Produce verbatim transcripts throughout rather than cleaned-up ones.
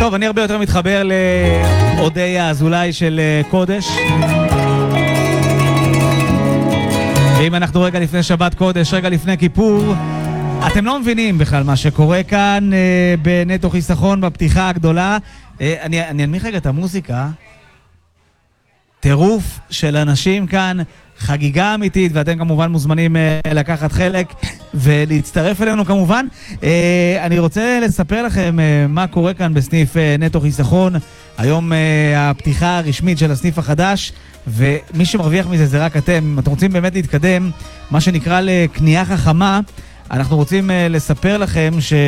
טוב, אני הרבה יותר מתחבר לאודיה אזולאי של קודש. ואם אנחנו רגע לפני שבת קודש, רגע לפני כיפור, אתם לא מבינים בכלל מה שקורה כאן אה, בנטו חיסכון בפתיחה הגדולה. אה, אני, אני אנמיך רגע את המוזיקה. טירוף של אנשים כאן, חגיגה אמיתית, ואתם כמובן מוזמנים אה, לקחת חלק ולהצטרף אלינו כמובן. אה, אני רוצה לספר לכם אה, מה קורה כאן בסניף אה, נטו חיסכון. היום אה, הפתיחה הרשמית של הסניף החדש, ומי שמרוויח מזה זה רק אתם. אם אתם רוצים באמת להתקדם, מה שנקרא לקנייה חכמה, אנחנו רוצים uh, לספר לכם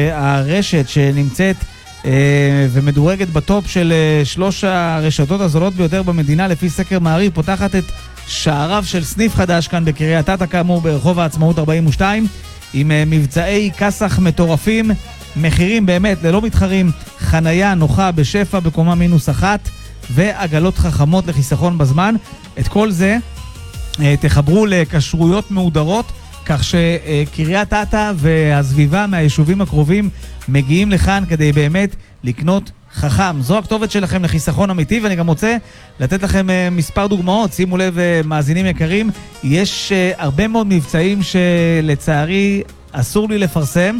שהרשת שנמצאת uh, ומדורגת בטופ של uh, שלוש הרשתות הזולות ביותר במדינה לפי סקר מעריב, פותחת את שעריו של סניף חדש כאן בקריית אתא, כאמור ברחוב העצמאות ארבעים ושתיים, עם uh, מבצעי כסח מטורפים, מחירים באמת ללא מתחרים, חנייה נוחה בשפע בקומה מינוס אחת, ועגלות חכמות לחיסכון בזמן. את כל זה uh, תחברו לקשרויות מהודרות, כך שקריית אתא והסביבה מהיישובים הקרובים מגיעים לכאן כדי באמת לקנות חכם. זו הכתובת שלכם לחיסכון אמיתי, ואני גם רוצה לתת לכם מספר דוגמאות. שימו לב, מאזינים יקרים, יש הרבה מאוד מבצעים שלצערי אסור לי לפרסם,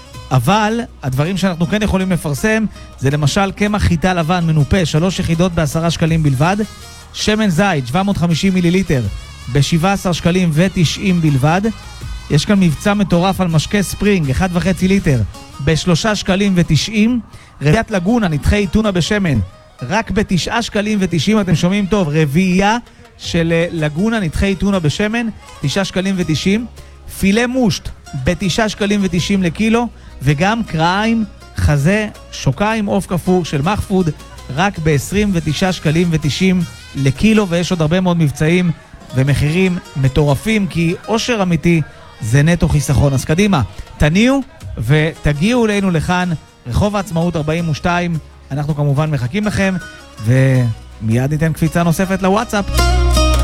אבל הדברים שאנחנו כן יכולים לפרסם זה למשל קמח חיטה לבן מנופה, שלוש יחידות בעשרה שקלים בלבד, שמן זית שבע מאות וחמישים מיליליטר ב-שבעה עשר שקלים ו-תשעים בלבד. יש כאן מבצע מטורף על משקה ספרינג אחד וחצי ליטר ב-שלושה שקלים ו-תשעים. רביעיית לגונה נתחי טונה בשמן רק ב-תשעה שקלים ו-תשעים. אתם שומעים טוב, רביעייה של לגונה נתחי טונה בשמן תשעה שקלים ו-תשעים. פילה מושט ב-תשעה שקלים ו-תשעים לקילו, וגם קרעיים, חזה, שוקיים, עוף קפוא של מחפוד רק ב-עשרים ותשעה שקלים ו-תשעים לקילו. ויש עוד הרבה מאוד מבצעים ומחירים מטורפים, כי עושר אמיתי זה נטו חיסכון. אז קדימה, תניעו ותגיעו אלינו לכאן, רחוב העצמאות ארבעים ושתיים. אנחנו כמובן מחכים לכם, ומיד ניתן קפיצה נוספת לוואטסאפ.